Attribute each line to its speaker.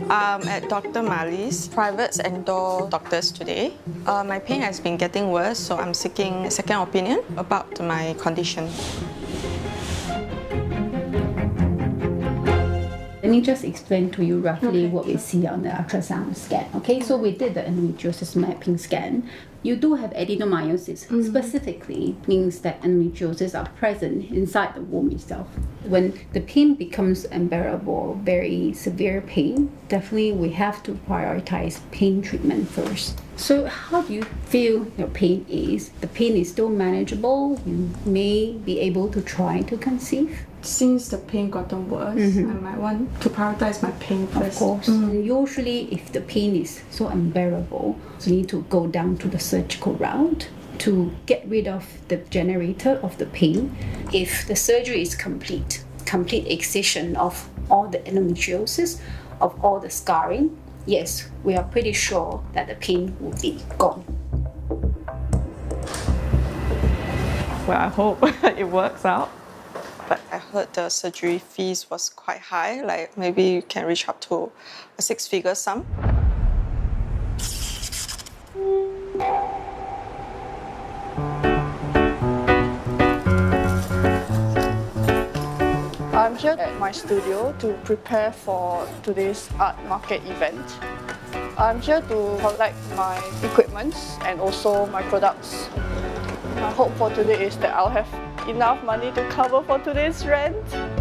Speaker 1: I'm at Dr. Mali's private endo doctors today. My pain has been getting worse, so I'm seeking a second opinion about my condition.
Speaker 2: Let me just explain to you roughly what we see on the ultrasound scan. Okay, so we did the endometriosis mapping scan. You do have adenomyosis. Specifically means that endometriosis are present inside the womb itself. When the pain becomes unbearable, very severe pain, definitely we have to prioritize pain treatment first. So how do you feel your pain is? The pain is still manageable? You may be able to try to conceive?
Speaker 1: Since the pain gotten worse, I might want to prioritize my pain first.
Speaker 2: Of course. Usually, if the pain is so unbearable, you need to go down to the surgical route to get rid of the generator of the pain. If the surgery is complete excision of all the endometriosis, of all the scarring, yes, we are pretty sure that the pain will be gone.
Speaker 1: Well, I hope it works out. But I heard the surgery fees was quite high, like maybe you can reach up to a 6-figure sum.
Speaker 3: I'm here at my studio to prepare for today's art market event. I'm here to collect my equipment and also my products. My hope for today is that I'll have enough money to cover for today's rent.